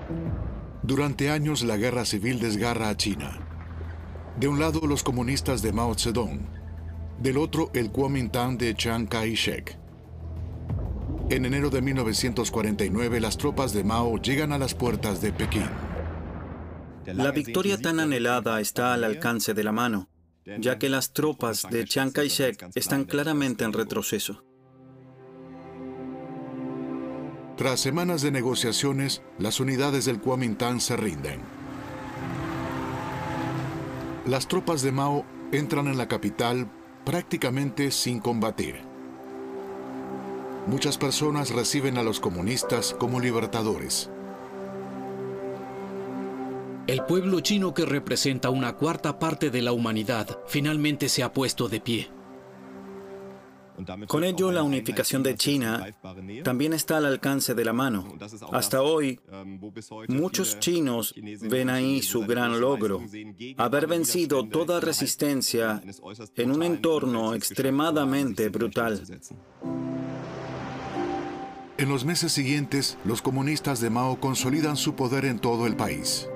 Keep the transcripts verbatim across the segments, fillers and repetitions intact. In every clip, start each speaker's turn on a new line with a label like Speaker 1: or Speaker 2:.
Speaker 1: Durante años la guerra civil desgarra a China. De un lado los comunistas de Mao Zedong, del otro el Kuomintang de Chiang Kai-shek. En enero de mil novecientos cuarenta y nueve las tropas de Mao llegan a las puertas de Pekín.
Speaker 2: La victoria tan anhelada está al alcance de la mano, ya que las tropas de Chiang Kai-shek están claramente en retroceso.
Speaker 1: Tras semanas de negociaciones, las unidades del Kuomintang se rinden. Las tropas de Mao entran en la capital prácticamente sin combatir. Muchas personas reciben a los comunistas como libertadores.
Speaker 3: El pueblo chino, que representa una cuarta parte de la humanidad, finalmente se ha puesto de pie.
Speaker 2: Con ello, la unificación de China también está al alcance de la mano. Hasta hoy, muchos chinos ven ahí su gran logro, haber vencido toda resistencia en un entorno extremadamente brutal.
Speaker 1: En los meses siguientes, los comunistas de Mao consolidan su poder en todo el país.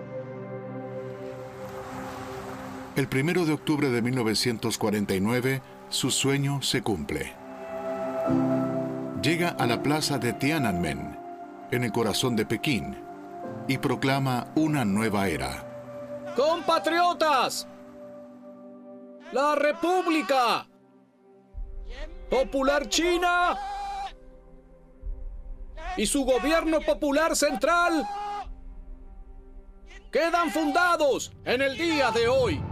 Speaker 1: El primero de octubre de mil novecientos cuarenta y nueve, su sueño se cumple. Llega a la plaza de Tiananmen, en el corazón de Pekín, y proclama una nueva era.
Speaker 3: ¡Compatriotas! ¡La República Popular China y su gobierno popular central quedan fundados en el día de hoy!